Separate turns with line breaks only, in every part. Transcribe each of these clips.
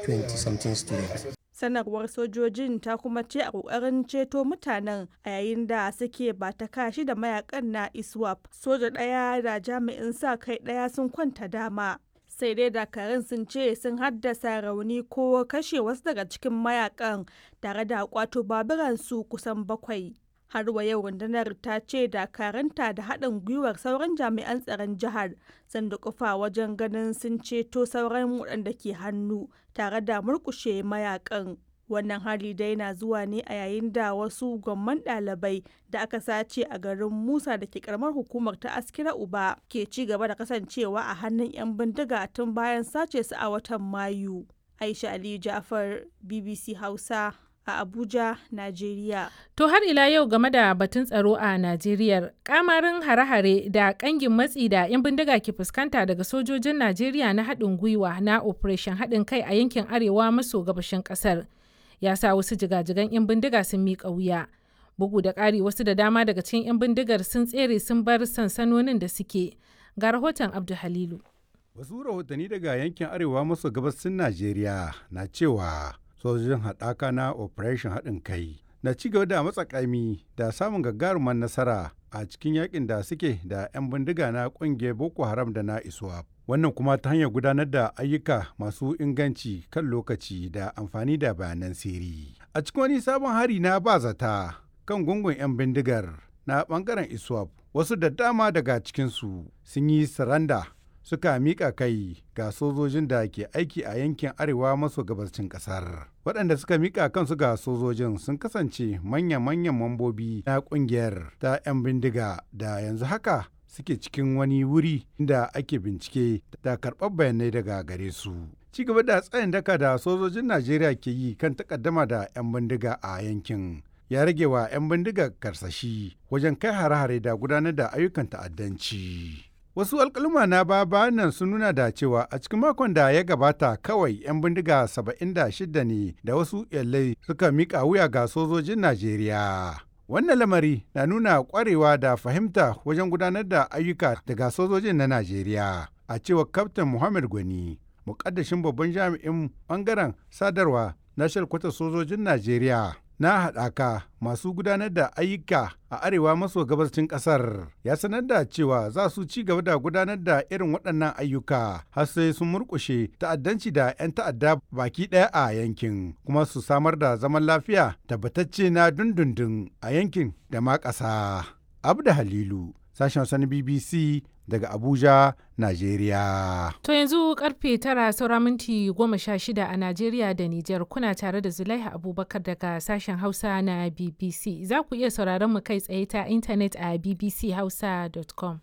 20-something students.
Sanarwar sojojin ta kuma ce a ƙoƙarin ceto mutanen a yayin da suke ba ta kashi da mayakan na ISWAP. Soja ɗaya da jami'in sa kai ɗaya sun kwanta dama. Sai dai dakarun sun ce sun haddasa rauni ko kashe wasu daga cikin mayakan tare da kwato baburansu kusan 7. Har wa yau rundunar ta ce dakaranta da haɗin gwiwar sauran jami'an tsaron jihar sun dukufa wajen ganin sun ceto sauran waɗanda ke hannu tare da murƙushe mayakan. Wannan hali dai na zuwa ne a yayin da wasu gwamman ɗalibai da aka sace a garin Musa da ke karamar hukumar ta Askira Uba ke ci gaba da kasancewa a hannun 'yan bindiga tun bayan sace su a watan Mayu. Aisha Aliyu Ja'far, BBC Hausa, a Abuja, Najeriya.
To har ila yau game da batun tsaro a Najeriya, kamarin hare-hare da kangin matsi da 'yan bindiga ke fuskanta daga sojojin Najeriya na haɗin gwiwa na Operation haɗin kai a yankin arewa maso gabashin ƙasar ya sa wasu jigajigan 'yan bindiga sun miƙa wuya. Bugu da ƙari wasu da dama daga cikin 'yan bindigar sun tsere sun bar sansanonin da suke. Ga rahoton Abdu Halilu.
Wasu rahotanni daga yankin arewa maso gabashin Najeriya na cewa sojojin haɗaka na Operation haɗin kai na ci gaba da matsakaimi da samun gagarumar nasara a cikin yakin da suke da 'yan bindiga na ƙungiyar Boko Haram da na ISWAP. Wannan kuma ta hanyar gudanar da ayyuka masu inganci kan lokaci da amfani da bayanan sirri. A cikin wani sabon hari na bazata kan gungun 'yan bindigar na ɓangaren ISWAP, wasu da dama daga cikinsu sun yi saranda suka miƙa kai ga sojojin da ke aiki a yankin arewa maso gabashin ƙasar. Waɗanda suka miƙa kansu ga sojojin sun kasance manya-manyan mambobi na ƙungiyar ta 'yan bindiga da yanzu haka suke cikin wani wuri inda ake bincike da karɓar bayanai daga gare su. Ci gaba da tsayin daka da sojojin Najeriya ke yi kan takaddama da 'yan bindiga a yankin ya rage wa 'yan bindiga karsashi wajen kai hare-hare da gudanar da ayyukan ta'addanci. Wasu alkaluma na bayan nan sun nuna da cewa a cikin makon da ya gabata kawai 'yan bindiga 76 ne da wasu iyalai suka miƙa wuya ga sojojin Najeriya. Wannan lamari na nuna ƙwarewa da fahimta wajen gudanar da ayyuka daga sojojin na Najeriya. A cewar Kaftin Muhammad Gwani, muƙaddashin babban jami'in ɓangaren sadarwa na shalkwatar sojojin Najeriya na haɗaka masu gudanar da ayyuka a arewa maso gabashin ƙasar ya sanar da cewa za su ci gaba da gudanar da irin waɗannan ayyuka har sai sun murƙushe ta'addanci da 'yan ta'adda baki ɗaya a yankin kuma su samar da zaman lafiya tabbatacce na dundundun a yankin da ma ƙasa. Abda Halilu, sashen Hausa na BBC daga Abuja, Najeriya.
To yanzu karfe 9 saura minti 16 a Najeriya da Nijar kuna tare da Zulaiha Abubakar daga sashen Hausa na BBC. Za ku iya sauraron mu kai tsaye ta intanet a bbchausa.com.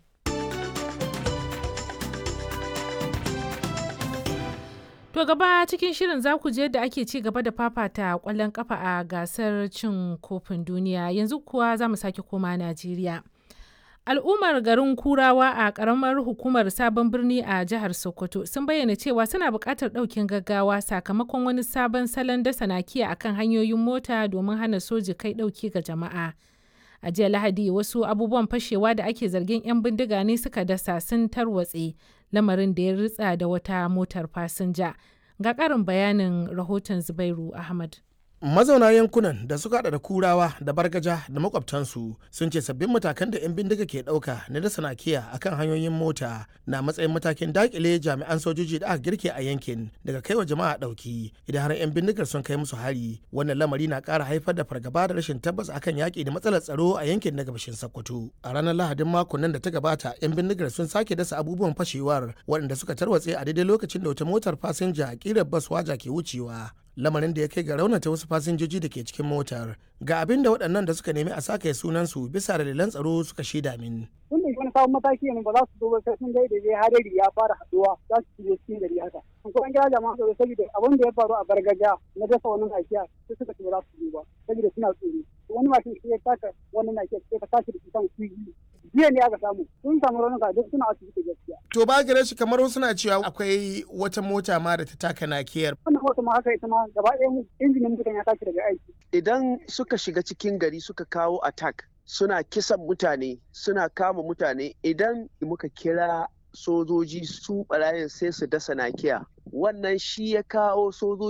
To gaba cikin shirin za ku je da ake ci gaba da fafata kwallon kafa a gasar cin kofin duniya. Yanzu kuwa za mu sake koma Najeriya. Al'ummar garin Kurawa a ƙaramar hukumar Sabon Birni a jihar Sokoto sun bayyana cewa suna buƙatar ɗaukin gaggawa sakamakon wani sabon salon dasa nakiya akan hanyoyin mota domin hana soji kai ɗauki ga jama'a. A jiya Lahadi wasu abubuwan fashewa da ake zargin 'yan bindiga ne suka dasa sun tarwatse lamarin da ya ritsa da wata motar fasinja. Ga ƙarin bayanin rahoton Zubairu Ahmad.
Mazauna yankunan da suka hada da Kurawa da Bargaja da makwabtansu sun ce sabbin matakan da 'yan bindiga ke dauka na dasa nakiya akan hanyoyin mota na matsayin matakin dakile jami'an sojoji da aka girke a yankin daga kaiwa jama'a dauki idan har 'yan bindigar sun kai musu hari. Wannan lamari na kara haifar da fargaba da rashin tabbas akan yaki da matsalar tsaro a yankin na gabashin Sokoto. A ranar Lahadin makon nan da ta gabata 'yan bindigar sun sake dasa abubuwan fashewar waɗanda suka tarwatse a daidai lokacin da wata motar fasinja kirar bas waja ke wucewa. Lamarin da ya kai ga raunata wasu fasinjoji da ke cikin motar. Ga abin da waɗannan da suka nemi a sake sunansu bisa dalilan tsaro suka shaida min.
Tun da wani sabon mataki ne ba za su zo ba sai sun daidai hadari ya fara haduwa za su shigo cikin gari haka. Ko an kira jama'a tsaro saboda abin da ya faru a Bargaja na dasa wannan nakiya sai suka ce ba za su zo ba saboda suna tsoro. Wani mashin shi ya taka wannan nakiya sai ka tashi da kusan kuyi. Jiya ne aka samu sun samu raunuka duk suna asibiti gaskiya.
To ba gare shi kamar suna cewa akwai wata mota ma da ta taka nakiyar.
Wannan mota ma haka ita ma gaba ɗaya injinin mutan ya tashi daga aiki.
Idan suka shiga cikin gari suka kawo attack suna kisan mutane suna kama mutane idan muka kira sojoji su barayin sai su dasa nakiya wannan shi ya kawo sojoji